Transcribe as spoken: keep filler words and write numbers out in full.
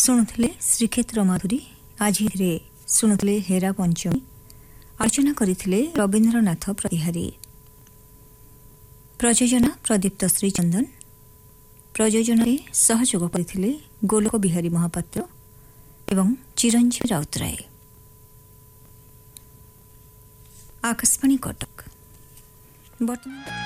ଶୁଣୁଥିଲେ ଶ୍ରୀକ୍ଷେତ୍ର ମାଧୁରୀ। ଆଜିରେ ଶୁଣୁଥିଲେ ହେରା ପଞ୍ଚମୀ। ଆଲୋଚନା କରିଥିଲେ ରବୀନ୍ଦ୍ରନାଥ ପ୍ରତିହାରୀ। ପ୍ରଯୋଜନା ପ୍ରଦୀପ୍ତ ଶ୍ରୀଚନ୍ଦନ। ପ୍ରଯୋଜନାରେ ସହଯୋଗ କରିଥିଲେ ଗୋଲକ ବିହାରୀ ମହାପାତ୍ର ଏବଂ ଚିରଞ୍ଜୀବ ରାଉତରାୟ। ଆକାଶବାଣୀ କଟକ। ବର୍ତ୍ତମାନ